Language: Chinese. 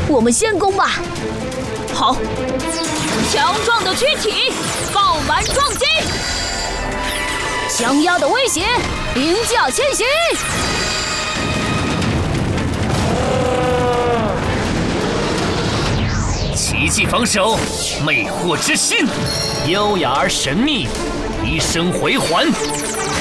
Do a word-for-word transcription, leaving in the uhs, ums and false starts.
我们先攻吧。 好，强壮的躯体，爆满撞击， 降压的威胁，凌驾千行。 奇迹防守，魅惑之心，优雅而神秘，一生回环。